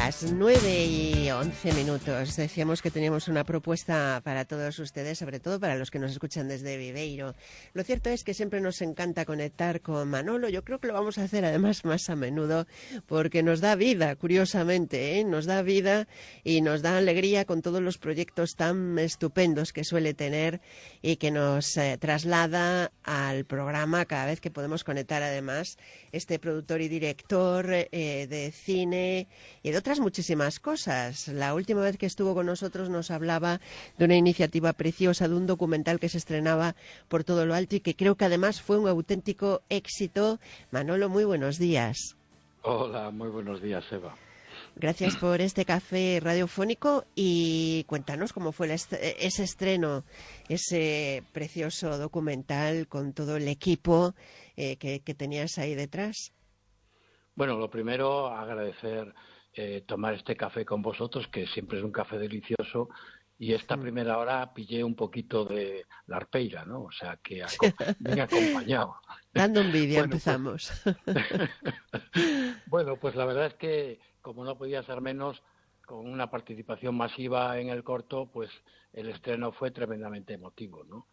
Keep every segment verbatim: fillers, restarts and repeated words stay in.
Las nueve y once minutos. Decíamos que teníamos una propuesta para todos ustedes, sobre todo para los que nos escuchan desde Viveiro. Lo cierto es que siempre nos encanta conectar con Manolo. Yo creo que lo vamos a hacer además más a menudo porque nos da vida, curiosamente, ¿eh? Nos da vida y nos da alegría con todos los proyectos tan estupendos que suele tener y que nos eh, traslada al programa cada vez que podemos conectar. Además, este productor y director eh, de cine y de otras muchísimas cosas. La última vez que estuvo con nosotros nos hablaba de una iniciativa preciosa, de un documental que se estrenaba por todo lo alto y que creo que además fue un auténtico éxito. Manolo, muy buenos días. Hola, muy buenos días, Eva. Gracias por este café radiofónico y cuéntanos cómo fue ese estreno, ese precioso documental con todo el equipo eh, que, que tenías ahí detrás. Bueno, lo primero, agradecer eh, tomar este café con vosotros, que siempre es un café delicioso, y esta mm. primera hora pillé un poquito de la arpeira, ¿no? O sea, que aco- bien acompañado. Dando envidia, bueno, empezamos. Pues, bueno, pues la verdad es que, como no podía ser menos, con una participación masiva en el corto, pues el estreno fue tremendamente emotivo, ¿no?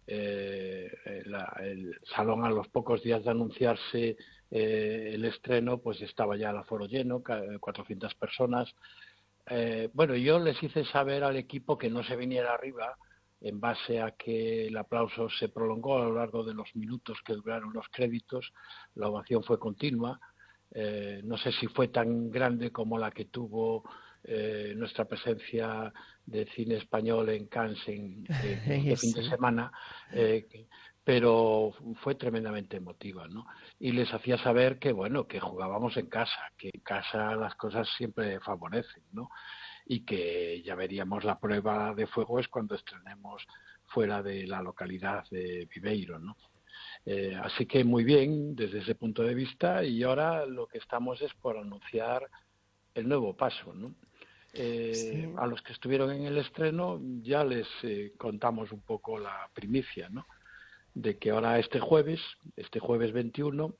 Eh, la, el salón, a los pocos días de anunciarse eh, el estreno, pues estaba ya el aforo lleno, cuatrocientas personas. Eh, bueno, yo les hice saber al equipo que no se viniera arriba en base a que el aplauso se prolongó a lo largo de los minutos que duraron los créditos. La ovación fue continua. Eh, no sé si fue tan grande como la que tuvo eh, nuestra presencia de cine español en Cannes en, en este fin de semana, eh, pero fue tremendamente emotiva, ¿no? Y les hacía saber que, bueno, que jugábamos en casa, que en casa las cosas siempre favorecen, ¿no? Y que ya veríamos la prueba de fuego es cuando estrenemos fuera de la localidad de Viveiro, ¿no? Eh, así que muy bien desde ese punto de vista, y ahora lo que estamos es por anunciar el nuevo paso, ¿no? Eh, sí. A los que estuvieron en el estreno ya les eh, contamos un poco la primicia, ¿no? De que ahora este jueves, este jueves veintiuno,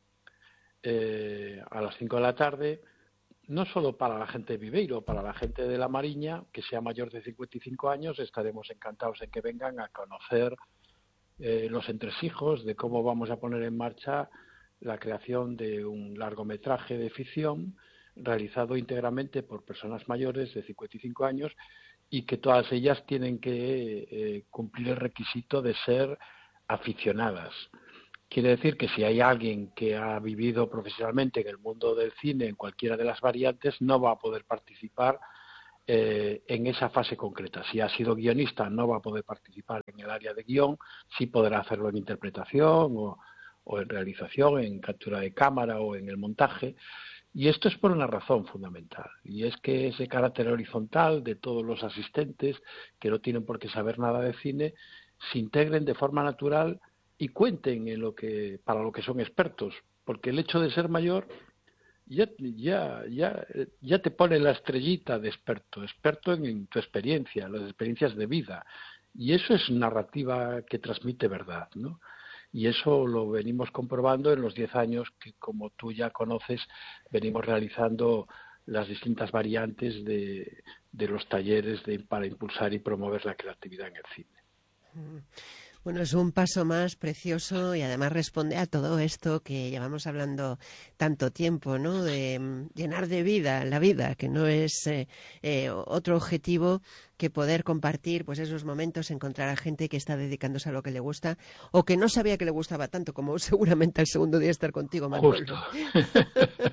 eh, a las cinco de la tarde, no solo para la gente de Viveiro, para la gente de La Mariña, que sea mayor de cincuenta y cinco años, estaremos encantados en que vengan a conocer eh, los entresijos de cómo vamos a poner en marcha la creación de un largometraje de ficción realizado íntegramente por personas mayores de cincuenta y cinco años y que todas ellas tienen que eh, cumplir el requisito de ser aficionadas. Quiere decir que si hay alguien que ha vivido profesionalmente en el mundo del cine en cualquiera de las variantes, no va a poder participar eh, en esa fase concreta. Si ha sido guionista, no va a poder participar en el área de guión, sí podrá hacerlo en interpretación o, o en realización, en captura de cámara o en el montaje. Y esto es por una razón fundamental, y es que ese carácter horizontal de todos los asistentes, que no tienen por qué saber nada de cine, se integren de forma natural y cuenten en lo que, para lo que son expertos, porque el hecho de ser mayor ya, ya, ya, ya te pone la estrellita de experto, experto en, en tu experiencia, las experiencias de vida, y eso es narrativa que transmite verdad, ¿no? Y eso lo venimos comprobando en los diez años que, como tú ya conoces, venimos realizando las distintas variantes de, de los talleres de, para impulsar y promover la creatividad en el cine. Bueno, es un paso más precioso y además responde a todo esto que llevamos hablando tanto tiempo, ¿no? De llenar de vida la vida, que no es eh, eh, otro objetivo que poder compartir pues esos momentos, encontrar a gente que está dedicándose a lo que le gusta o que no sabía que le gustaba tanto, como seguramente al segundo día estar contigo, Manolo. Justo.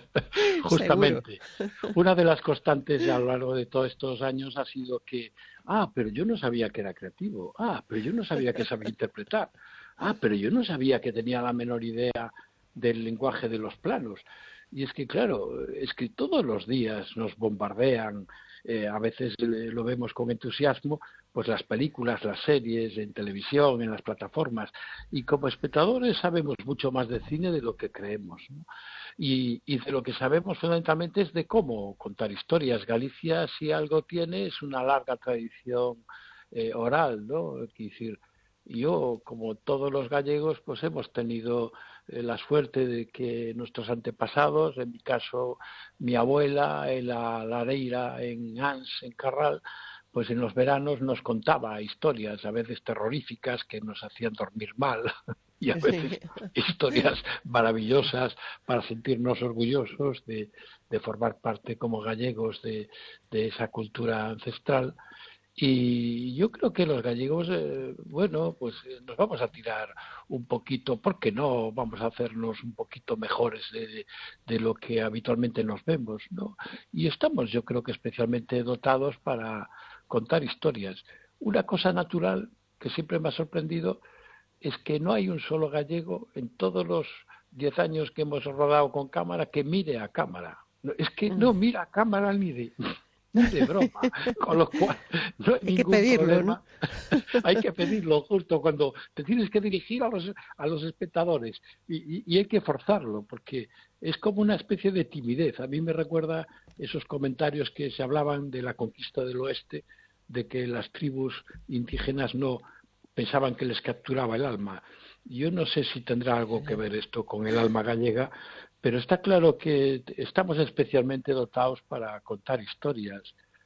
Justamente. Una de las constantes a lo largo de todos estos años ha sido que, ah, pero yo no sabía que era creativo, ah, pero yo no sabía que sabía interpretar, ah, pero yo no sabía que tenía la menor idea del lenguaje de los planos. Y es que, claro, es que todos los días nos bombardean, eh, a veces lo vemos con entusiasmo, pues las películas, las series, en televisión, en las plataformas, y como espectadores sabemos mucho más de cine de lo que creemos, ¿no? Y, y de lo que sabemos fundamentalmente es de cómo contar historias. Galicia, si algo tiene, es una larga tradición eh, oral, ¿no? Es decir, yo, como todos los gallegos, pues hemos tenido eh, la suerte de que nuestros antepasados, en mi caso mi abuela, en la Lareira, en Ans, en Carral, pues en los veranos nos contaba historias, a veces terroríficas, que nos hacían dormir mal, y a veces historias maravillosas para sentirnos orgullosos de, de formar parte como gallegos de, de esa cultura ancestral. Y yo creo que los gallegos, eh, bueno, pues eh, nos vamos a tirar un poquito, ¿por qué no? Vamos a hacernos un poquito mejores de, de, de lo que habitualmente nos vemos, ¿no? Y estamos, yo creo que especialmente dotados para contar historias. Una cosa natural que siempre me ha sorprendido es que no hay un solo gallego en todos los diez años que hemos rodado con cámara que mire a cámara. Es que no mira a cámara ni de... ni de broma, con lo cual no hay, hay ningún que pedirlo, problema. ¿no? Hay que pedirlo justo cuando te tienes que dirigir a los, a los espectadores y, y, y hay que forzarlo porque es como una especie de timidez. A mí me recuerda esos comentarios que se hablaban de la conquista del oeste, de que las tribus indígenas no pensaban que les capturaba el alma. Yo no sé si tendrá algo que ver esto con el alma gallega, pero está claro que estamos especialmente dotados para contar historias.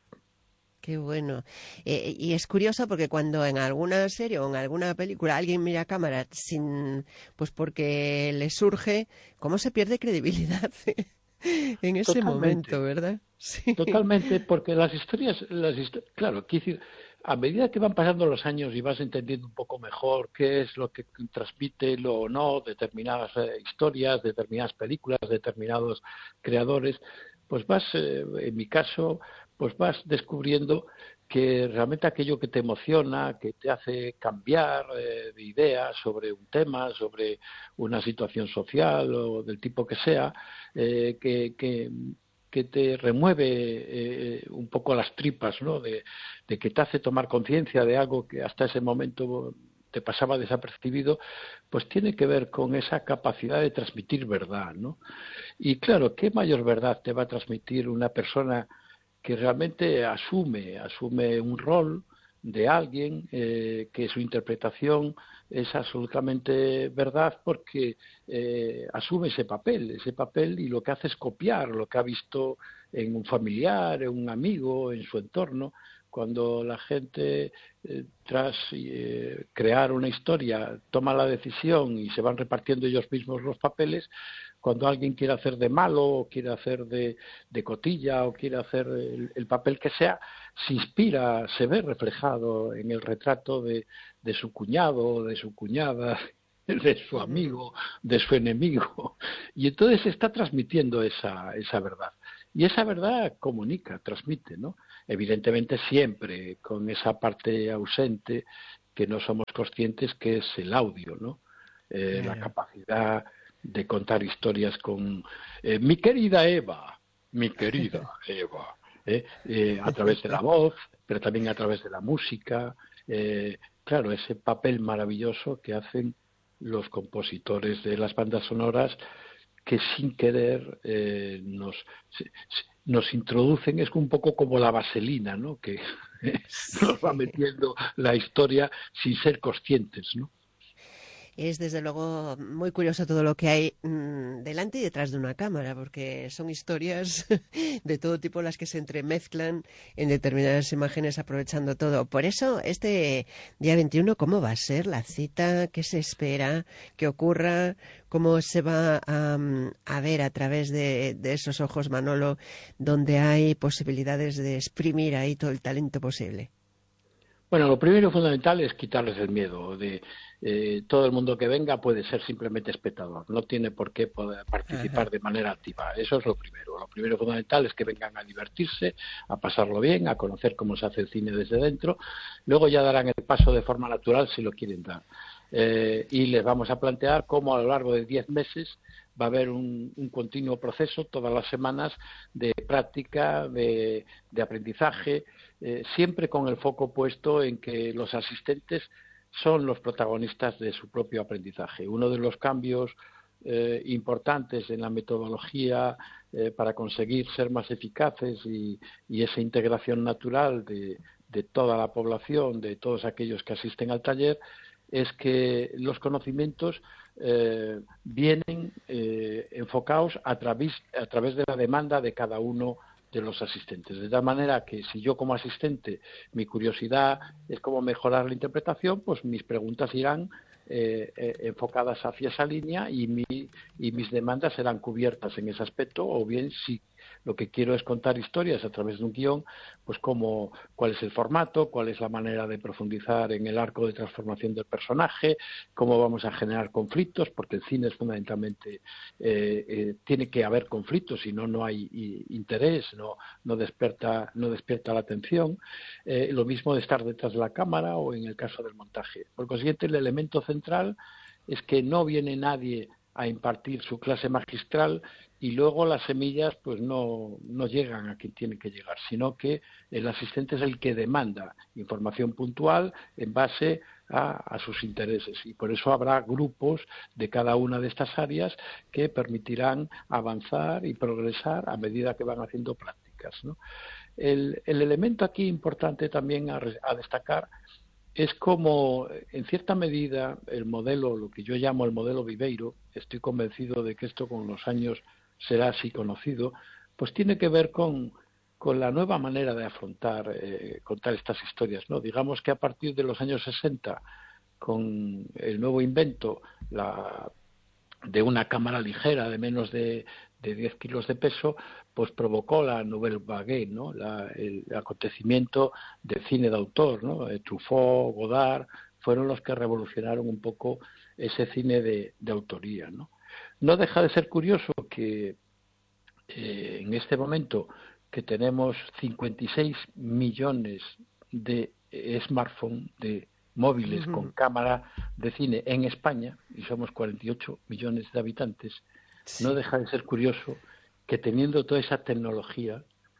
Qué bueno. Eh, y es curioso porque cuando en alguna serie o en alguna película alguien mira a cámara sin, pues porque le surge, ¿cómo se pierde credibilidad en ese momento, Totalmente, verdad? Sí. totalmente, porque las historias, las histo- claro, quiero decir, a medida que van pasando los años y vas entendiendo un poco mejor qué es lo que transmite lo o no determinadas eh, historias, determinadas películas, determinados creadores, pues vas, eh, en mi caso, pues vas descubriendo que realmente aquello que te emociona, que te hace cambiar eh, de idea sobre un tema, sobre una situación social o del tipo que sea, eh, que, que que te remueve eh, un poco las tripas, ¿no? De, de que te hace tomar conciencia de algo que hasta ese momento te pasaba desapercibido, pues tiene que ver con esa capacidad de transmitir verdad, ¿no? Y claro, ¿qué mayor verdad te va a transmitir una persona que realmente asume, asume un rol de alguien, eh, que su interpretación es absolutamente verdad porque eh, asume ese papel, ese papel y lo que hace es copiar lo que ha visto en un familiar, en un amigo, en su entorno. Cuando la gente, eh, tras eh, crear una historia, toma la decisión y se van repartiendo ellos mismos los papeles, cuando alguien quiere hacer de malo o quiere hacer de, de cotilla o quiere hacer el, el papel que sea, se inspira, se ve reflejado en el retrato de, de su cuñado, de su cuñada, de su amigo, de su enemigo, y entonces se está transmitiendo esa, esa verdad. Y esa verdad comunica, transmite, ¿no? Evidentemente siempre con esa parte ausente que no somos conscientes, que es el audio, ¿no? Eh, la Claro. capacidad de contar historias con eh, mi querida Eva, mi querida Eva, eh, eh, a través de la voz, pero también a través de la música. Eh, claro, ese papel maravilloso que hacen los compositores de las bandas sonoras, que sin querer eh, nos, nos introducen, es un poco como la vaselina, ¿no? Que nos va Sí. metiendo la historia sin ser conscientes, ¿no? Es desde luego muy curioso todo lo que hay mmm, delante y detrás de una cámara, porque son historias de todo tipo las que se entremezclan en determinadas imágenes aprovechando todo. Por eso, este día veintiuno, ¿cómo va a ser la cita? ¿Qué se espera que ocurra? ¿Cómo se va a, a ver a través de, de esos ojos, Manolo, donde hay posibilidades de exprimir ahí todo el talento posible? Bueno, lo primero fundamental es quitarles el miedo. De eh, todo el mundo que venga puede ser simplemente espectador, no tiene por qué poder participar Ajá. de manera activa. Eso es lo primero. Lo primero fundamental es que vengan a divertirse, a pasarlo bien, a conocer cómo se hace el cine desde dentro. Luego ya darán el paso de forma natural si lo quieren dar. Eh, y les vamos a plantear cómo a lo largo de diez meses va a haber un, un continuo proceso todas las semanas de práctica, de, de aprendizaje, eh, siempre con el foco puesto en que los asistentes son los protagonistas de su propio aprendizaje. Uno de los cambios eh, importantes en la metodología eh, para conseguir ser más eficaces y, y esa integración natural de, de toda la población, de todos aquellos que asisten al taller, es que los conocimientos eh, vienen eh, enfocados a través, a través de la demanda de cada uno de los asistentes. De tal manera que si yo como asistente mi curiosidad es cómo mejorar la interpretación, pues mis preguntas irán eh, eh, enfocadas hacia esa línea y, mi, y mis demandas serán cubiertas en ese aspecto, o bien si lo que quiero es contar historias a través de un guión, pues cómo, cuál es el formato, cuál es la manera de profundizar en el arco de transformación del personaje, cómo vamos a generar conflictos, porque el cine es fundamentalmente, eh, eh, tiene que haber conflictos, si no, no hay y, interés, no, no, despierta, no despierta la atención. Eh, lo mismo de estar detrás de la cámara o en el caso del montaje. Por consiguiente, el elemento central es que no viene nadie a impartir su clase magistral y luego las semillas pues no, no llegan a quien tienen que llegar, sino que el asistente es el que demanda información puntual en base a, a sus intereses, y por eso habrá grupos de cada una de estas áreas que permitirán avanzar y progresar a medida que van haciendo prácticas, ¿no? El, el elemento aquí importante también a, a destacar es como, en cierta medida, el modelo, lo que yo llamo el modelo Viveiro, estoy convencido de que esto con los años será así conocido, pues tiene que ver con, con la nueva manera de afrontar, eh, contar estas historias, ¿no? Digamos que a partir de los años sesenta, con el nuevo invento la, de una cámara ligera de menos de, de diez kilos de peso, pues provocó la Nouvelle Vague, ¿no? La, el acontecimiento del cine de autor, ¿no? Truffaut, Godard, fueron los que revolucionaron un poco ese cine de, de autoría, ¿no? No deja de ser curioso que eh, en este momento que tenemos cincuenta y seis millones de eh, smartphones, de móviles con cámara de cine en España, y somos cuarenta y ocho millones de habitantes, sí. No deja de ser curioso que teniendo toda esa tecnología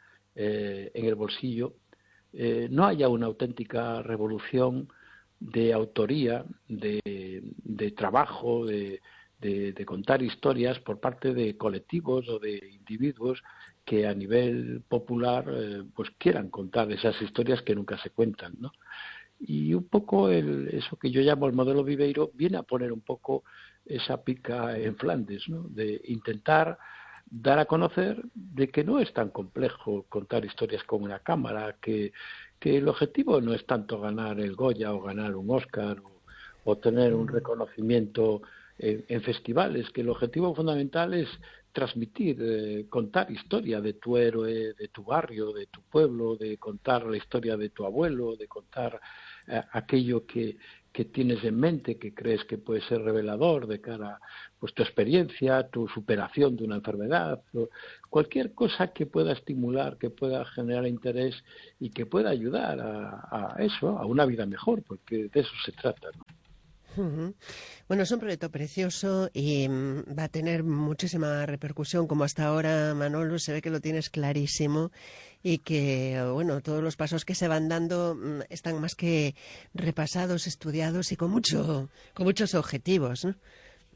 eh, en el bolsillo, eh, no haya una auténtica revolución de autoría, de, de trabajo, de, de, de contar historias por parte de colectivos o de individuos que a nivel popular eh, pues quieran contar esas historias que nunca se cuentan, ¿no? Y un poco el, eso que yo llamo el modelo Viveiro viene a poner un poco esa pica en Flandes, ¿no? De intentar dar a conocer de que no es tan complejo contar historias con una cámara, que, que el objetivo no es tanto ganar el Goya o ganar un Oscar o, o tener un reconocimiento en, en festivales, que el objetivo fundamental es transmitir, eh, contar historia de tu héroe, de tu barrio, de tu pueblo, de contar la historia de tu abuelo, de contar eh, aquello que, que tienes en mente, que crees que puede ser revelador de cara pues tu experiencia, tu superación de una enfermedad, cualquier cosa que pueda estimular, que pueda generar interés y que pueda ayudar a, a eso, a una vida mejor, porque de eso se trata, ¿no? Uh-huh. Bueno, es un proyecto precioso y um, va a tener muchísima repercusión, como hasta ahora, Manolo, se ve que lo tienes clarísimo y que, bueno, todos los pasos que se van dando um, están más que repasados, estudiados y con mucho, con muchos objetivos, ¿no?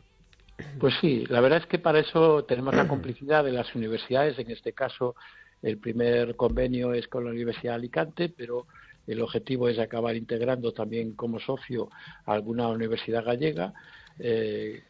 Pues sí, la verdad es que para eso tenemos la complicidad de las universidades. En este caso, el primer convenio es con la Universidad de Alicante, pero el objetivo es acabar integrando también como socio a alguna universidad gallega, eh,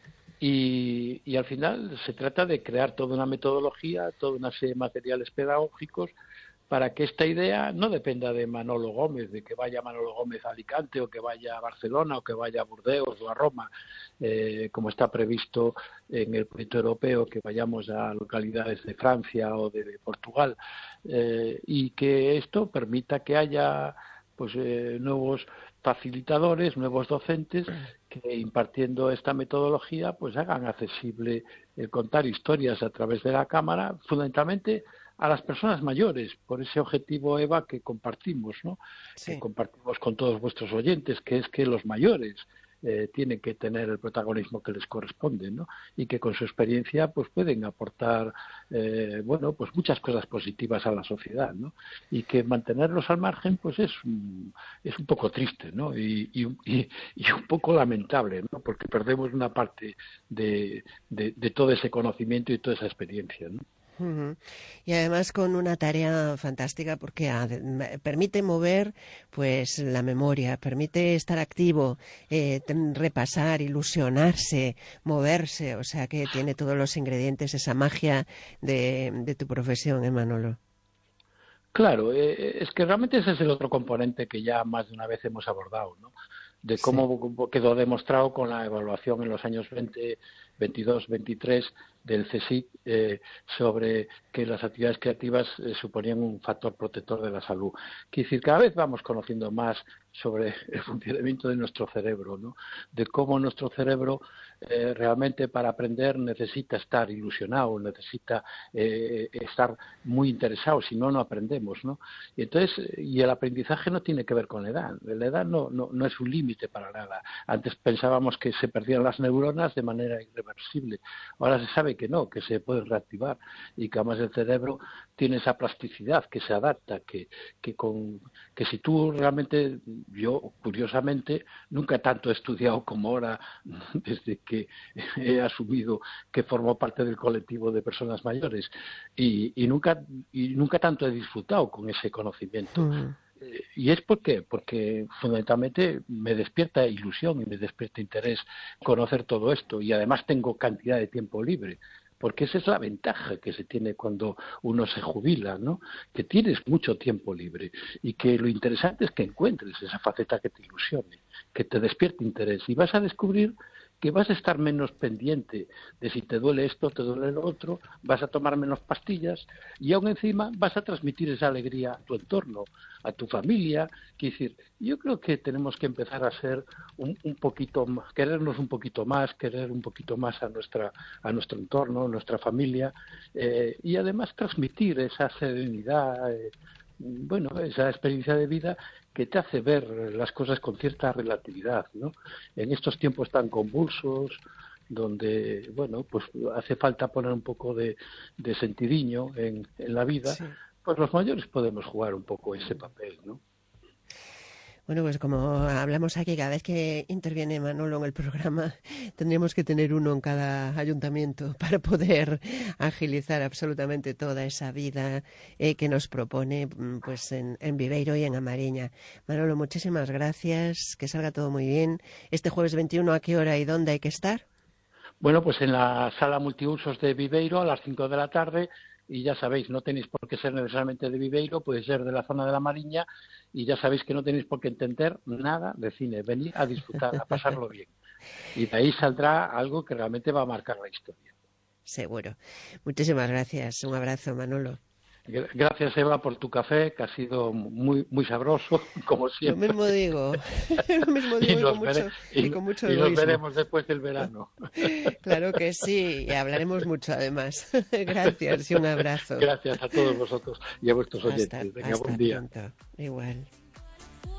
y, y al final se trata de crear toda una metodología, toda una serie de materiales pedagógicos para que esta idea no dependa de Manolo Gómez, de que vaya Manolo Gómez a Alicante o que vaya a Barcelona o que vaya a Burdeos o a Roma, eh, como está previsto en el proyecto europeo, que vayamos a localidades de Francia o de, de Portugal, eh, y que esto permita que haya pues eh, nuevos facilitadores, nuevos docentes que impartiendo esta metodología pues hagan accesible el contar historias a través de la cámara, fundamentalmente a las personas mayores, por ese objetivo, Eva, que compartimos, ¿no? Sí. Que compartimos con todos vuestros oyentes, que es que los mayores eh, tienen que tener el protagonismo que les corresponde, ¿no? Y que con su experiencia pues pueden aportar eh, bueno, pues muchas cosas positivas a la sociedad, ¿no? Y que mantenerlos al margen pues es un, es un poco triste, ¿no? Y, y, y, y un poco lamentable, ¿no? Porque perdemos una parte de, de, de todo ese conocimiento y toda esa experiencia, ¿no? Uh-huh. Y además con una tarea fantástica porque ah, permite mover pues la memoria, permite estar activo, eh, repasar, ilusionarse, moverse, o sea que tiene todos los ingredientes, esa magia de, de tu profesión, ¿eh, Manolo? Claro, eh, es que realmente ese es el otro componente que ya más de una vez hemos abordado, ¿no? De cómo sí. Quedó demostrado con la evaluación en los años veinte, veintidós, veintitrés del C S I C eh, sobre que las actividades creativas eh, suponían un factor protector de la salud. Quiere decir, cada vez vamos conociendo más sobre el funcionamiento de nuestro cerebro, ¿no? De cómo nuestro cerebro eh, realmente para aprender necesita estar ilusionado, necesita eh, estar muy interesado, si no, no aprendemos, ¿no? Y entonces, y el aprendizaje no tiene que ver con la edad. La edad no, no, no es un límite para nada. Antes pensábamos que se perdían las neuronas de manera irreversible. Ahora se sabe que no, que se puede reactivar y que además el cerebro tiene esa plasticidad, que se adapta, que, que, con, que si tú realmente, yo curiosamente, nunca tanto he estudiado como ahora desde que he asumido que formo parte del colectivo de personas mayores y, y, nunca, y nunca tanto he disfrutado con ese conocimiento. Mm. ¿Y es por qué? Porque fundamentalmente me despierta ilusión y me despierta interés conocer todo esto y además tengo cantidad de tiempo libre, porque esa es la ventaja que se tiene cuando uno se jubila, ¿no? Que tienes mucho tiempo libre y que lo interesante es que encuentres esa faceta que te ilusione, que te despierte interés y vas a descubrir que vas a estar menos pendiente de si te duele esto, te duele lo otro, vas a tomar menos pastillas y aún encima vas a transmitir esa alegría a tu entorno, a tu familia. Quiero decir, yo creo que tenemos que empezar a ser un, un poquito más, querernos un poquito más, querer un poquito más a nuestra a nuestro entorno, a nuestra familia eh, y además transmitir esa serenidad, eh, bueno, esa experiencia de vida que te hace ver las cosas con cierta relatividad, ¿no? En estos tiempos tan convulsos, donde, bueno, pues hace falta poner un poco de, de sentidiño en, en la vida, sí. Pues los mayores podemos jugar un poco ese papel, ¿no? Bueno, pues como hablamos aquí, cada vez que interviene Manolo en el programa, tendríamos que tener uno en cada ayuntamiento para poder agilizar absolutamente toda esa vida eh, que nos propone pues en, en Viveiro y en A Mariña. Manolo, muchísimas gracias, que salga todo muy bien. Este jueves veintiuno, ¿a qué hora y dónde hay que estar? Bueno, pues en la sala multiusos de Viveiro a las cinco de la tarde. Y ya sabéis, no tenéis por qué ser necesariamente de Viveiro, puede ser de la zona de La Mariña, y ya sabéis que no tenéis por qué entender nada de cine, venid a disfrutar, a pasarlo bien. Y de ahí saldrá algo que realmente va a marcar la historia. Seguro. Muchísimas gracias. Un abrazo, Manolo. Gracias, Eva, por tu café, que ha sido muy muy sabroso, como siempre. Lo mismo digo, lo mismo digo y, y, con, mucho, y, y con mucho y nos veremos después del verano. Claro que sí, y hablaremos mucho además. Gracias y un abrazo. Gracias a todos vosotros y a vuestros oyentes. Hasta, Venga, hasta buen día. Pronto. Igual.